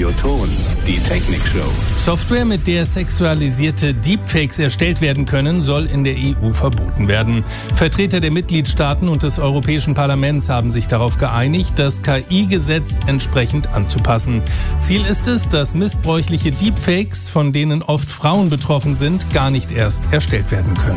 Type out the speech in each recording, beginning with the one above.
Radioton, die Technikshow. Software, mit der sexualisierte Deepfakes erstellt werden können, soll in der EU verboten werden. Vertreter der Mitgliedstaaten und des Europäischen Parlaments haben sich darauf geeinigt, das KI-Gesetz entsprechend anzupassen. Ziel ist es, dass missbräuchliche Deepfakes, von denen oft Frauen betroffen sind, gar nicht erst erstellt werden können.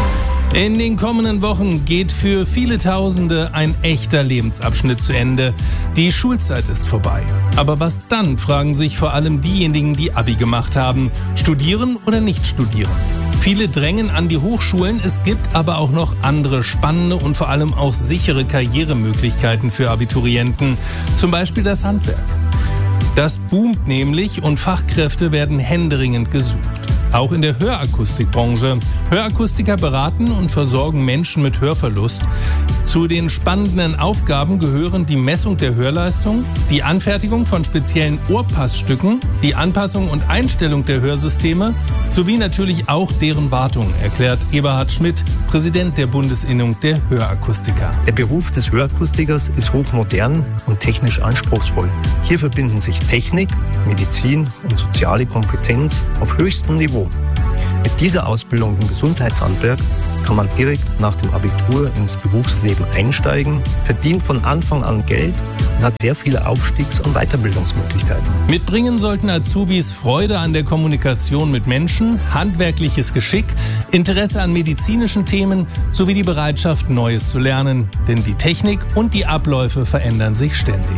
In den kommenden Wochen geht für viele Tausende ein echter Lebensabschnitt zu Ende. Die Schulzeit ist vorbei. Aber was dann, fragen sich vor allem diejenigen, die Abi gemacht haben. Studieren oder nicht studieren? Viele drängen an die Hochschulen. Es gibt aber auch noch andere spannende und vor allem auch sichere Karrieremöglichkeiten für Abiturienten. Zum Beispiel das Handwerk. Das boomt nämlich und Fachkräfte werden händeringend gesucht. Auch in der Hörakustikbranche. Hörakustiker beraten und versorgen Menschen mit Hörverlust. Zu den spannenden Aufgaben gehören die Messung der Hörleistung, die Anfertigung von speziellen Ohrpassstücken, die Anpassung und Einstellung der Hörsysteme sowie natürlich auch deren Wartung, erklärt Eberhard Schmidt, Präsident der Bundesinnung der Hörakustiker. Der Beruf des Hörakustikers ist hochmodern und technisch anspruchsvoll. Hier verbinden sich Technik, Medizin und soziale Kompetenz auf höchstem Niveau. Mit dieser Ausbildung im Gesundheitshandwerk kann man direkt nach dem Abitur ins Berufsleben einsteigen, verdient von Anfang an Geld und hat sehr viele Aufstiegs- und Weiterbildungsmöglichkeiten. Mitbringen sollten Azubis Freude an der Kommunikation mit Menschen, handwerkliches Geschick, Interesse an medizinischen Themen sowie die Bereitschaft, Neues zu lernen. Denn die Technik und die Abläufe verändern sich ständig.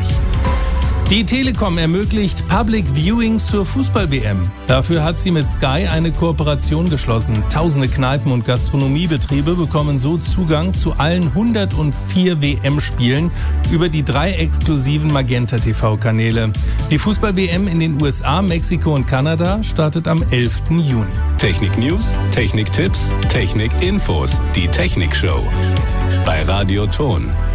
Die Telekom ermöglicht Public Viewings zur Fußball-WM. Dafür hat sie mit Sky eine Kooperation geschlossen. Tausende Kneipen und Gastronomiebetriebe bekommen so Zugang zu allen 104 WM-Spielen über die 3 exklusiven Magenta-TV-Kanäle. Die Fußball-WM in den USA, Mexiko und Kanada startet am 11. Juni. Technik-News, Technik-Tipps, Technik-Infos, die Technikshow. Bei Radioton.